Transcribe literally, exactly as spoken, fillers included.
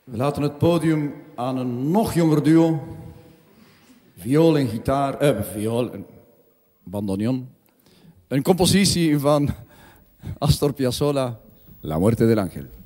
We laten het podium aan een nog jonger duo. Viool en gitaar, eh, viool en bandoneon. Een compositie van Astor Piazzolla, La Muerte del Ángel.